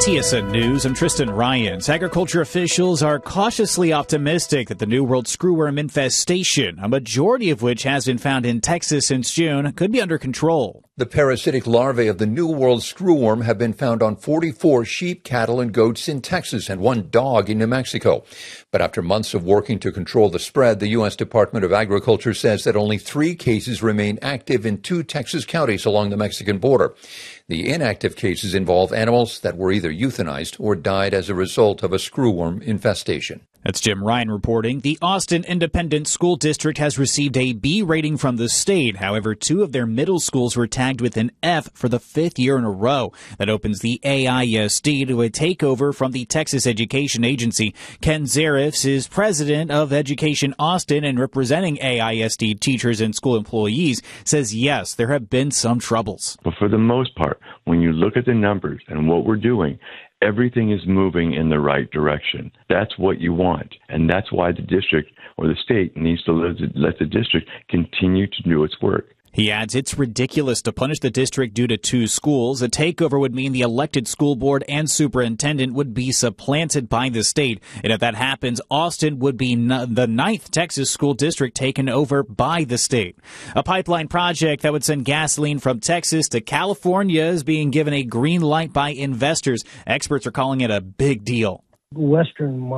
TSN News, I'm Tristan Ryans. Agriculture officials are cautiously optimistic that the New World screwworm infestation, a majority of which has been found in Texas since June, could be under control. The parasitic larvae of the New World screwworm have been found on 44 sheep, cattle, and goats in Texas and one dog in New Mexico. But after months of working to control the spread, the U.S. Department of Agriculture says that only 3 cases remain active in 2 Texas counties along the Mexican border. The inactive cases involve animals that were either euthanized or died as a result of a screwworm infestation. That's Jim Ryan reporting. The Austin Independent School District has received a B rating from the state. However, 2 of their middle schools were tagged with an F for the 5th year in a row. That opens the AISD to a takeover from the Texas Education Agency. Ken Zarifs is president of Education Austin and representing AISD teachers and school employees, says yes, there have been some troubles. But for the most part, when you look at the numbers and what we're doing, everything is moving in the right direction. That's what you want. And that's why the district or the state needs to let the district continue to do its work. He adds it's ridiculous to punish the district due to 2 schools. A takeover would mean the elected school board and superintendent would be supplanted by the state. And if that happens, Austin would be the 9th Texas school district taken over by the state. A pipeline project that would send gasoline from Texas to California is being given a green light by investors. Experts are calling it a big deal. Western